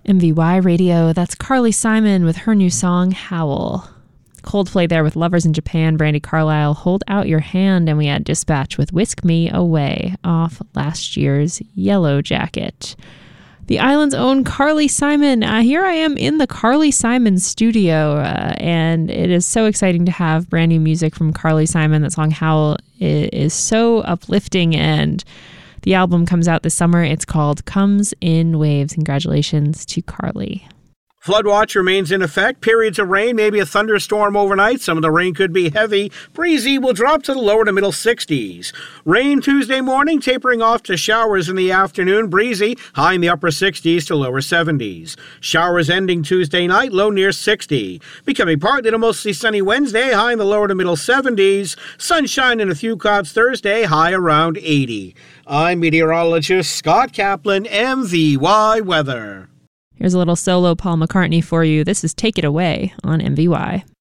MVY Radio, that's Carly Simon with her new song, Howl. Coldplay there with Lovers in Japan, Brandi Carlile, Hold Out Your Hand, and we had Dispatch with Whisk Me Away off last year's Yellow Jacket. The island's own Carly Simon. Here I am in the Carly Simon studio, and it is so exciting to have brand new music from Carly Simon. That song Howl is so uplifting, and the album comes out this summer. It's called Comes in Waves. Congratulations to Carly. Flood watch remains in effect. Periods of rain, maybe a thunderstorm overnight. Some of the rain could be heavy. Breezy will drop to the lower to middle 60s. Rain Tuesday morning, tapering off to showers in the afternoon. Breezy, high in the upper 60s to lower 70s. Showers ending Tuesday night, low near 60. Becoming partly to mostly sunny Wednesday, high in the lower to middle 70s. Sunshine and a few clouds Thursday, high around 80. I'm meteorologist Scott Kaplan, MVY Weather. Here's a little solo Paul McCartney for you. This is Take It Away on MVY.